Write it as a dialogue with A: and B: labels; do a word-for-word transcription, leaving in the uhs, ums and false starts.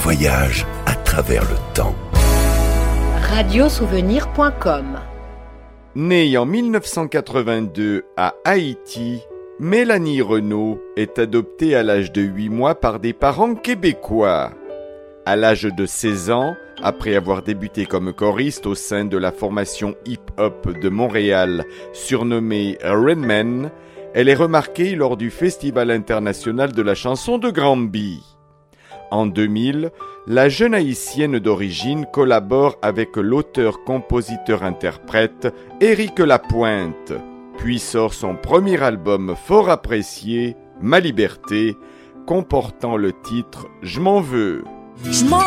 A: voyage à travers le temps.
B: radiosouvenir point com.
C: Née en mille neuf cent quatre-vingt-deux à Haïti, Mélanie Renaud est adoptée à l'âge de huit mois par des parents québécois. À l'âge de seize ans, après avoir débuté comme choriste au sein de la formation hip-hop de Montréal, surnommée Redman, elle est remarquée lors du Festival international de la chanson de Granby. En deux mille, la jeune haïtienne d'origine collabore avec l'auteur-compositeur-interprète Éric Lapointe, puis sort son premier album fort apprécié, Ma Liberté, comportant le titre « Je m'en veux ».
D: Je m'en